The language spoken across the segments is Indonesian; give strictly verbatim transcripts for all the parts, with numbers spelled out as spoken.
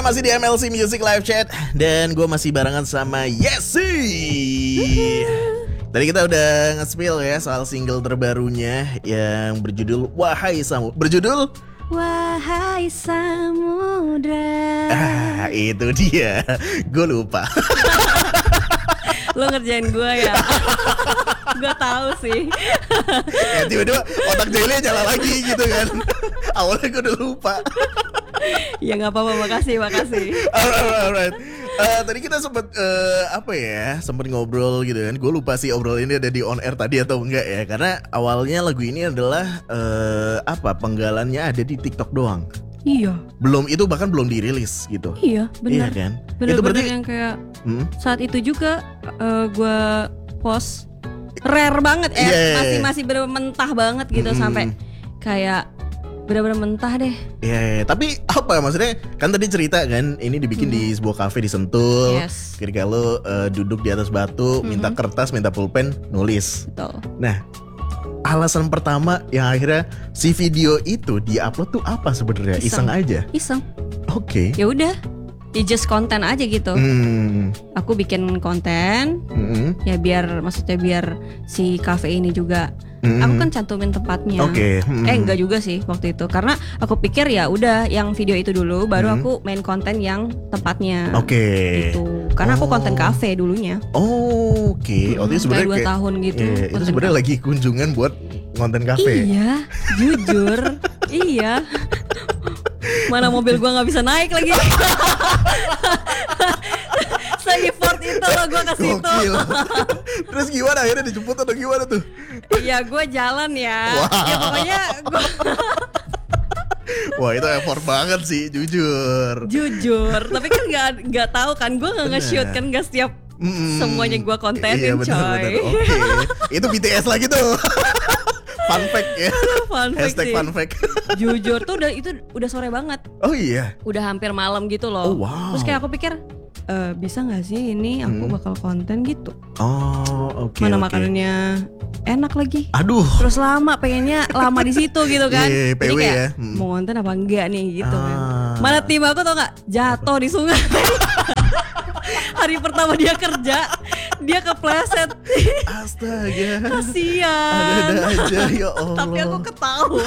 masih di M L C Music Live Chat dan gue masih barengan sama Yesi. Tadi kita udah nge-spill ya soal single terbarunya yang berjudul Wahai Samudra. Berjudul Wahai Samudra. Ah, itu dia. Gue lupa. Lo ngerjain gue ya. Gue tahu sih. Ya, tiba-tiba otak Jelly nyala lagi gitu kan. Awalnya gue udah lupa. Ya nggak apa-apa, makasih, makasih. Alright, alright. Uh, tadi kita sempat uh, apa ya, sempat ngobrol gitu kan. Gue lupa sih obrol ini ada di on air tadi atau enggak ya. Karena awalnya lagu ini adalah uh, apa penggalannya ada di TikTok doang. Iya. Belum itu bahkan belum dirilis gitu. Iya, benar. Iya kan. Bener-bener itu berarti yang kayak hmm? saat itu juga uh, gue post rare banget ya, Yeah. masih masih bener mentah banget gitu Hmm. sampai kayak bener-bener mentah deh. Iya, yeah, tapi apa maksudnya? Kan tadi cerita kan, ini dibikin hmm. di sebuah kafe di Sentul. Yes. Ketika lo uh, duduk di atas batu, hmm. minta kertas, minta pulpen, nulis. Betul. Nah, alasan pertama yang akhirnya si video itu di-upload tuh apa sebenarnya? Iseng. Iseng aja. Iseng. Oke. Okay. Ya udah, ya just konten aja gitu. Hmm. Aku bikin konten, Hmm. ya biar maksudnya biar si kafe ini juga. Hmm. Aku kan cantumin tempatnya. Oke. Okay. Hmm. Eh enggak juga sih waktu itu, karena aku pikir ya udah yang video itu dulu, baru hmm. aku main konten yang tempatnya. Oke. Okay. Gitu. Karena oh. aku konten kafe dulunya. Oh, oke. Okay. Oh, hmm, itu sebenarnya dua kayak, tahun gitu. Iya, itu sebenarnya lagi kunjungan buat konten kafe. Iya, jujur, iya. Mana mobil gua nggak bisa naik lagi. Se-effort itu loh gua ke situ. Terus gimana akhirnya dijemput atau gimana tuh? Iya, gua jalan ya. Wow. Ya pokoknya gua wah, itu effort banget sih, jujur. Jujur, tapi kan nggak nggak tahu kan, gue nggak nge-shoot kan, nggak setiap mm, semuanya gue kontenin, iya, bener, coy. Bener. Oke, okay. Itu B T S lagi tuh. Fun fact ya. Fun fact Hashtag sih. fun fact. Jujur tuh udah itu udah sore banget. Oh iya. Udah hampir malam gitu loh. Oh, wow. Terus kayak aku pikir, e, bisa nggak sih ini aku hmm. bakal konten gitu. Oh, oke. Okay, Mana okay. makanannya enak lagi. Aduh. Terus lama, pengennya lama di situ gitu kan. Yeah, P W. Jadi kayak ya. Hmm. mau konten apa enggak nih gitu ah. kan. Mana tim aku tau nggak jatuh di sungai. Hari pertama dia kerja, dia kepleset. Astaga. Kasian. Ada-ada aja ya Allah. Tapi aku ketawa.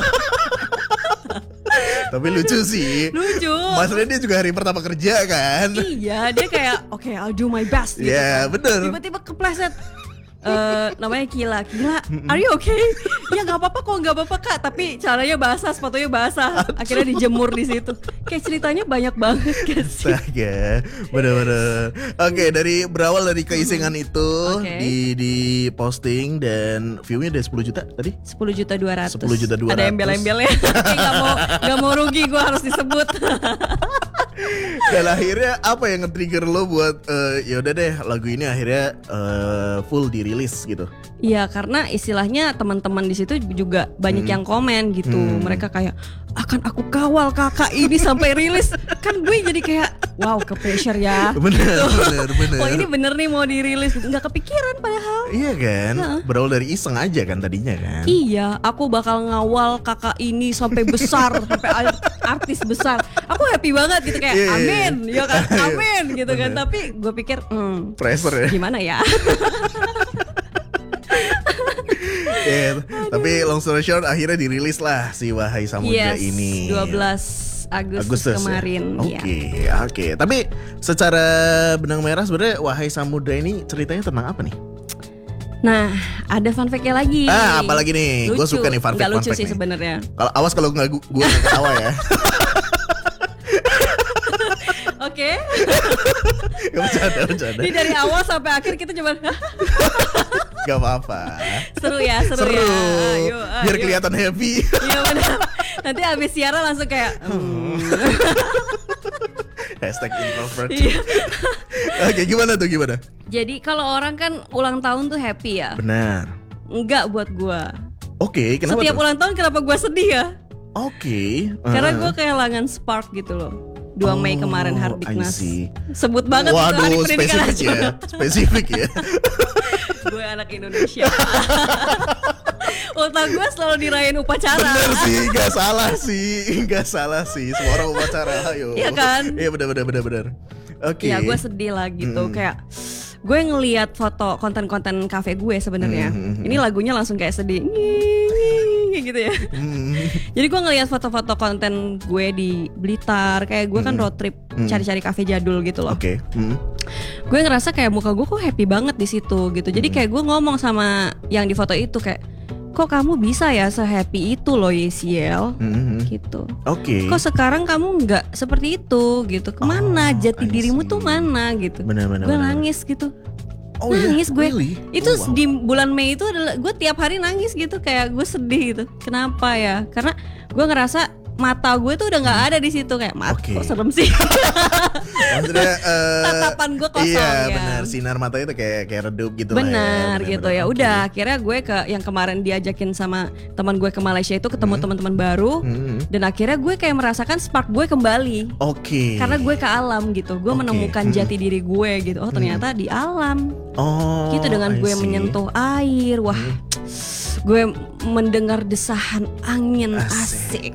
Tapi lucu sih. Lucu. Maksudnya dia juga hari pertama kerja kan. Iya, dia kayak oke, okay, I'll do my best gitu. Iya, kan. bener. Tiba-tiba kepleset. Uh, namanya Kila, Kila, are you okay? Ya nggak apa-apa kok, nggak apa-apa kak. Tapi caranya basah, sepatunya basah. Akhirnya dijemur di situ. Kayak ceritanya banyak banget kan sih. Astaga, bener-bener. Oke, dari berawal dari keisengan itu okay. di di posting dan viewnya udah sepuluh juta tadi? sepuluh juta dua ratus. sepuluh juta dua ratus. Ada embel-embelnya. Tapi nggak mau nggak mau rugi, gue harus disebut. Dan akhirnya apa yang nge-trigger lo buat uh, ya udah deh lagu ini akhirnya uh, full dirilis gitu? Iya, karena istilahnya teman-teman di situ juga banyak hmm. yang komen gitu. Hmm. Mereka kayak akan aku kawal kakak ini sampai rilis. Kan gue jadi kayak wow, ke pressure ya. Bener, bener, bener. Oh ini bener nih mau dirilis. Nggak kepikiran padahal. Iya kan, nah. Berawal dari iseng aja kan tadinya kan. Iya, aku bakal ngawal kakak ini sampai besar, sampai artis besar. Aku happy banget gitu kayak yeah, amin, ya kan, amin gitu kan. Tapi gue pikir, hmm, pressure ya. Gimana ya? Yeah, tapi long story short akhirnya dirilis lah si Wahai Samudra yes, ini. dua belas Agustus, Agustus kemarin. Oke, ya. Oke. Okay, okay. Tapi secara benang merah sebenarnya Wahai Samudra ini ceritanya tentang apa nih? Nah, ada fun fact-nya lagi. Ah, apa lagi nih? Gue suka nih fun fact. Gak lucu sih sebenarnya. Kalau awas kalau nggak gue nggak ketawa ya. Oke. Gak bercanda, bercanda. Ini dari awal sampai akhir kita coba. Gak apa-apa. Seru ya, seru, seru. ya. Ayo, ayo. Biar kelihatan happy. Iya benar. Nanti abis siaran langsung kayak. Hmm. Hashtag introvert. Iya. Oke, gimana tuh gimana? Jadi kalau orang kan ulang tahun tuh happy ya. Benar. Enggak buat gua. Oke, kenapa? Setiap tuh? ulang tahun kenapa gua sedih ya? Oke. Karena uh. gua kehilangan spark gitu loh. dua Mei oh, kemarin Hardiknas. I see. Sebut banget. Waduh, itu hari pendidikan spesifik ya. Spesifik ya. Gue anak Indonesia. Ultah gue selalu dirayain upacara. Bener sih, gak salah sih, gak salah sih. Semua orang upacara, ayo. Iya kan? Iya bener bener bener bener. Oke. Ya gue sedih lah gitu, Mm. kayak gue ngelihat foto konten-konten kafe gue sebenarnya. Mm. Ini lagunya langsung kayak sedih, Nying, gitu ya. Mm. Jadi gue ngelihat foto-foto konten gue di Blitar, kayak gue kan Mm. road trip Mm. cari-cari kafe jadul gitu loh. Oke. Mm. Gue ngerasa kayak muka gue kok happy banget di situ gitu. Jadi kayak gue ngomong sama yang di foto itu kayak, kok kamu bisa ya se-happy itu loh Yesiel, Mm. gitu. Oke. Kok sekarang kamu nggak seperti itu gitu? Kemana Oh, jati I dirimu see. tuh mana gitu? Bener bener. Gue bener. nangis gitu. Oh, iya? Nangis gue. Really? Itu Oh, wow. di bulan Mei itu adalah gue tiap hari nangis gitu, kayak gue sedih gitu. Kenapa ya? Karena gue ngerasa mata gue tuh udah nggak ada di situ, kayak mata Oke. kok serem sih. Maksudnya eh, Tatapan gue kosong iya, ya. benar, sinar matanya tuh kayak kayak redup gitu lah ya. Benar Benar, gitu benar. ya. Oke. Udah akhirnya gue ke yang kemarin diajakin sama teman gue ke Malaysia itu ketemu teman-teman baru, Hmm. dan akhirnya gue kayak merasakan spark gue kembali. Oke. Karena gue ke alam gitu, gue Oke. menemukan Hmm. jati diri gue gitu. Oh ternyata di alam Oh. gitu, dengan I gue see. menyentuh air. Wah, gue mendengar desahan angin, Asik. asik.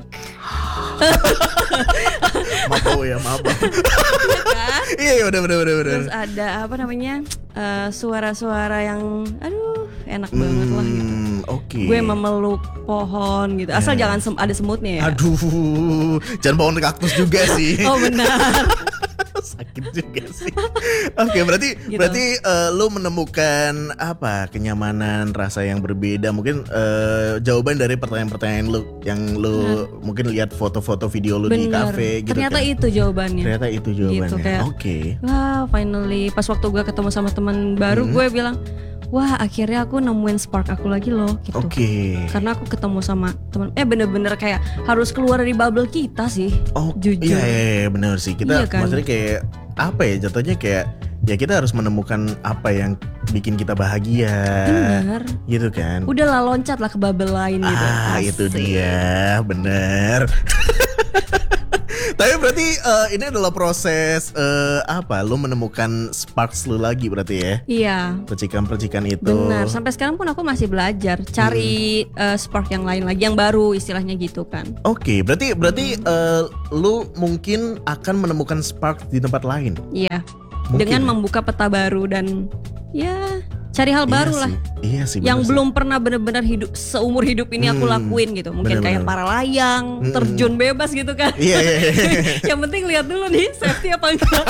Mabau ya, mabau. Iya kan? Iya, iya, benar benar benar benar. Terus ada apa namanya, eh, suara-suara yang aduh enak banget lah gitu. Hmm, oke. Gue memeluk pohon gitu, asal Ya. jangan sem- ada semutnya ya. Aduh, jangan pohon kaktus juga sih. Oh benar. Sakit juga sih. Oke, berarti Gitu. berarti eh, lu menemukan apa kenyamanan, rasa yang berbeda. Mungkin eh, jawaban dari pertanyaan-pertanyaan lu yang lu mungkin lihat foto-foto video lu di Bener. kafe gitu. Ternyata kan. itu jawabannya. Ternyata itu jawabannya. kayak- Oke. Wah, finally pas waktu gue ketemu sama teman baru, Hmm. gue bilang, wah akhirnya aku nemuin spark aku lagi loh gitu. Oke. Karena aku ketemu sama teman, eh bener-bener kayak harus keluar dari bubble kita sih. Oh, jujur. Iya, iya, iya, benar sih. Kita Iya kan? maksudnya kayak apa ya? Jatuhnya kayak ya kita harus menemukan apa yang bikin kita bahagia. Bener. Gitu kan? Udahlah loncat lah ke bubble lain gitu. Ah, itu Asik. dia, bener. Tapi berarti eh, ini adalah proses eh, apa? Lu menemukan sparks lu lagi berarti ya? Iya. Percikan-percikan itu. Benar. Sampai sekarang pun aku masih belajar cari Hmm. eh, spark yang lain lagi, yang baru istilahnya gitu kan. Oke, berarti berarti eh, lu mungkin akan menemukan spark di tempat lain. Iya. Mungkin Dengan ya? membuka peta baru dan ya cari hal baru Iya lah. sih. Iya sih. Yang bener sih. belum pernah benar-benar hidup seumur hidup ini aku Hmm, lakuin gitu. Mungkin kayak bener-bener. para layang, Hmm. terjun bebas gitu kan. Iya, iya, iya. Yang penting lihat dulu nih safety apa enggak.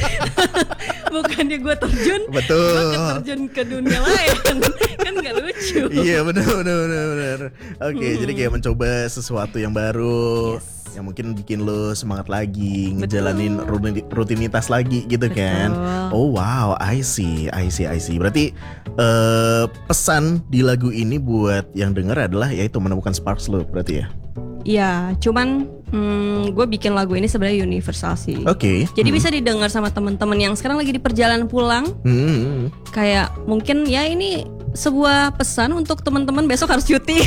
Bukannya gue terjun, Betul. gue terjun ke dunia lain. Kan nggak lucu. Iya, benar benar benar benar. Oke, Hmm. jadi kayak mencoba sesuatu yang baru. Yes. Yang mungkin bikin lo semangat lagi, ngejalanin rutin- rutinitas lagi gitu kan. Betul. Oh wow, I see, I see, I see. Berarti eh, pesan di lagu ini buat yang denger adalah yaitu menemukan sparks lo berarti ya. Iya, cuman hmm, gue bikin lagu ini sebenarnya universal sih. Oke. Jadi bisa didengar sama teman-teman yang sekarang lagi di perjalanan pulang. Hmm. Kayak mungkin ya ini sebuah pesan untuk teman-teman besok harus cuti.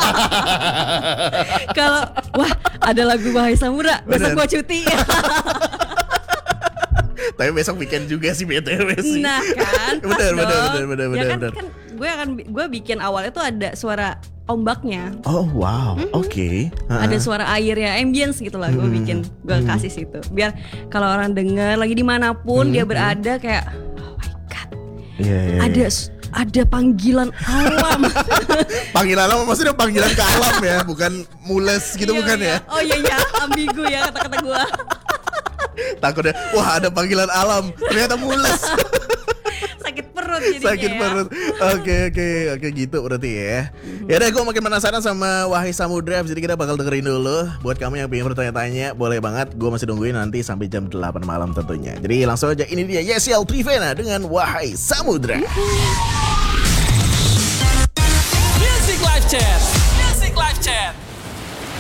Kalau wah ada lagu Wahai Samudra, besok Bener. gua cuti. Tapi besok weekend juga sih B T W sih. Nah kan, pas Bener, bener, dong. bener, bener, Ya bener, kan, bener. kan gue akan gue bikin awalnya tuh ada suara ombaknya, Oh wow, oke. ada suara airnya, ambience gitu lah. Gue Mm-mm. bikin, gue kasih situ. Biar kalau orang dengar lagi dimanapun dia berada kayak, oh my god, Iya, iya, ada iya. ada panggilan alam. Panggilan alam maksudnya panggilan ke alam ya, bukan mules gitu Iya, bukan iya. ya? Oh iya iya, ambigu ya kata-kata gue. Takutnya wah ada panggilan alam, ternyata mules. Sakit perut jadinya. Sakit ya. perut. Oke oke oke gitu berarti ya. Ya udah gue makin penasaran sama Wahai Samudra. Jadi kita bakal dengerin dulu. Buat kamu yang pengen bertanya-tanya, boleh banget. Gue masih nungguin nanti sampai jam delapan malam tentunya. Jadi langsung aja, ini dia Yesiel Trivena dengan Wahai Samudra. Music Live Chat. Music Live Chat.